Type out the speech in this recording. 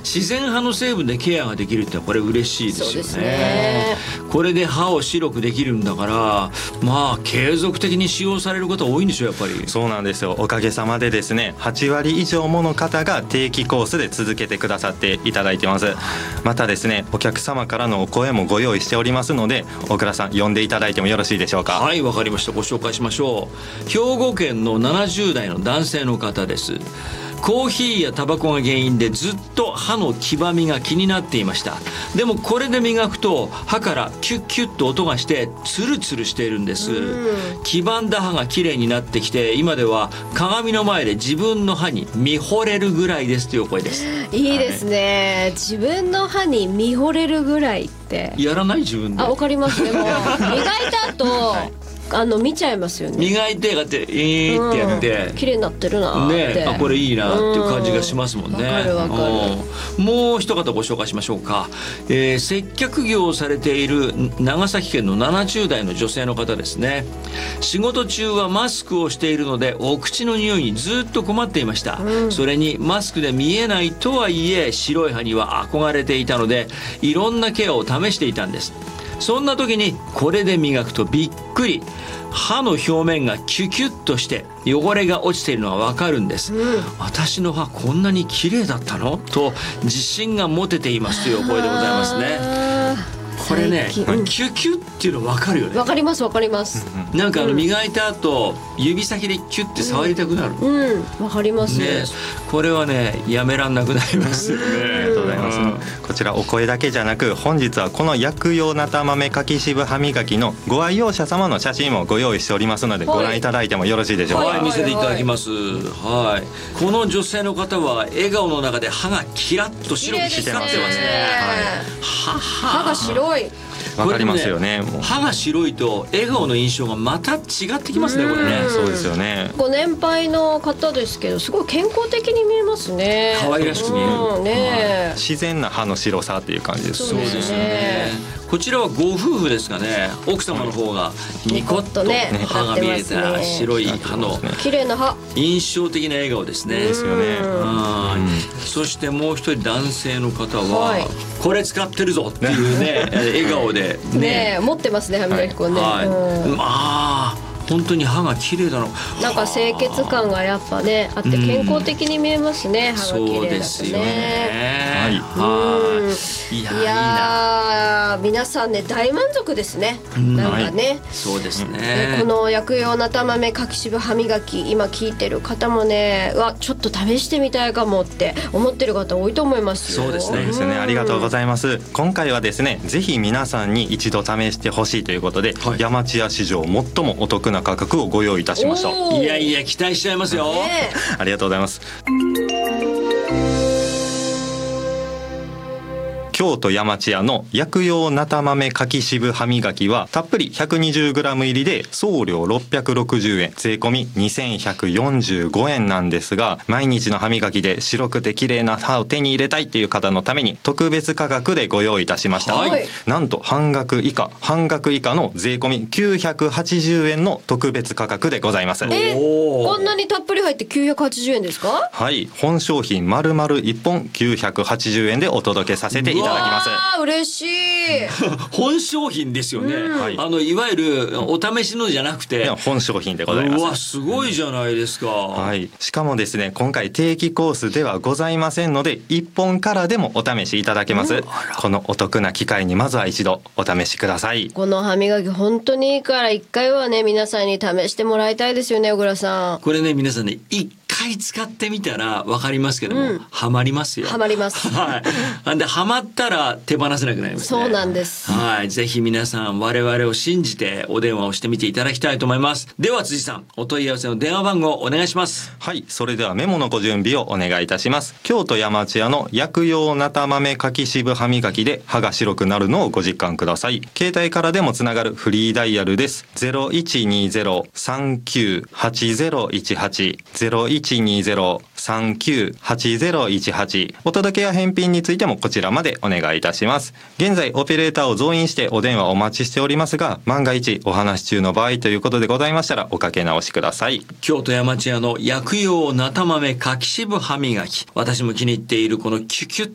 自然派の成分でケアができるってこれ嬉しいですよね。 そうですね。 これで歯を白くできるんだから、まあ継続的に使用される方多いんでしょう、やっぱり。 そうなんですよ。おかげさまでですね、8割以上もの方が定期コースで続けてくださっていただいてます。またですね、お客様からのお声もご用意しておりますので、大倉さん呼んでいただいてもよろしいでしょうか。 はい、わかりました。ご紹介しましょう。兵庫県の70代の男性の方です。コーヒーやタバコが原因でずっと歯の黄ばみが気になっていました。でもこれで磨くと歯からキュッキュッと音がしてツルツルしているんです。黄ばんだ歯がきれいになってきて、今では鏡の前で自分の歯に見惚れるぐらいですという声です。 いいですね、はい、自分の歯に見惚れるぐらいってやらない？自分で。 わかります。でも磨いた後、はい見ちゃいますよね。 磨いてがってってやって綺麗になってるなって、 ね、これいいなっていう感じがしますもんね。 わかるわかる。 もう一方ご紹介しましょうか。接客業をされている長崎県の70代の女性の方ですね。仕事中はマスクをしているのでお口の匂いにずっと困っていました、それにマスクで見えないとはいえ白い歯には憧れていたので、いろんなケアを試していたんです。そんな時にこれで磨くとびっくり、歯の表面がキュキュッとして汚れが落ちているのがわかるんです、私の歯こんなに綺麗だったのと自信が持てていますという声でございますね。これね、キュキュっていうの分かるよね。 分かります分かります。 なんか磨いた後指先でキュッて触りたくなる。 分かりますね。 これはねやめらんなくなりますよね。 ありがとうございます。こちらお声だけじゃなく、本日はこの薬用なた豆かき渋歯磨きのご愛用者様の写真もご用意しておりますので、ご覧いただいてもよろしいでしょうか。 はい、見せていただきます。はい、この女性の方は笑顔の中で歯がキラッと白く光ってますね。 歯が白い。 わかりますよね。もう歯が白いと笑顔の印象がまた違ってきますね、これね。 そうですよね。 ご年配の方ですけど、すごい健康的に見えますね。 可愛らしく見える、 ね。 自然な歯の白さっていう感じです。 そうですね。こちらはご夫婦ですかね。奥様の方がニコッと歯が見えた白い歯の綺麗な歯、 印象的な笑顔ですね。 ですよね。 そしてもう一人男性の方はこれ使ってるぞっていうね笑顔でね持ってますね、歯磨き粉ね。 本当に歯が綺麗だな。 なんか清潔感がやっぱねあって健康的に見えますね、歯が綺麗だとね。そうですよね。いや皆さんね大満足ですね。なんかね、 そうですね。 この薬用なた豆かき渋歯磨き、今聞いてる方もね、ちょっと試してみたいかもって思ってる方多いと思いますよ。 そうですね。 ありがとうございます。今回はですね、ぜひ皆さんに一度試してほしいということで、山千屋史上最もお得な価格をご用意いたしました。 いやいや期待しちゃいますよ。 ありがとうございます。京都山千屋の薬用なた豆かき渋歯磨きはたっぷり 120g 入りで送料660円、税込み2145円なんですが、毎日の歯磨きで白くて綺麗な歯を手に入れたいっていう方のために特別価格でご用意いたしました。なんと半額以下の税込み980円の特別価格でございます。 こんなにたっぷり入って980円ですか？ はい、本商品丸々1本980円でお届けさせていただきます。 嬉しい。 本商品ですよね。いわゆるお試しのじゃなくて本商品でございます。 うわすごいじゃないですか。 はい、しかもですね、今回定期コースではございませんので1本からでもお試しいただけます。このお得な機会にまずは一度お試しください。 この歯磨き本当にいいから1回はね皆さんに試してもらいたいですよね、小倉さん。 これね皆さんね1回使ってみたら分かりますけども、ハマりますよ。 ハマります。 でハマったら手放せなくなりますね。 そうなんです。 ぜひ皆さん我々を信じてお電話をしてみていただきたいと思います。では辻さん、お問い合わせの電話番号お願いします。 はい、それではメモのご準備をお願いいたします。京都山千屋の薬用なた豆かき渋歯磨きで歯が白くなるのをご実感ください。携帯からでもつながるフリーダイヤルです。0120-398018 0120-398018。お届けや返品についてもこちらまでお願いいたします。現在オペレーターを増員してお電話お待ちしておりますが、万が一お話中の場合ということでございましたらおかけ直しください。 京都山千屋の薬用なた豆かき渋歯磨き、私も気に入っているこのキュキュッ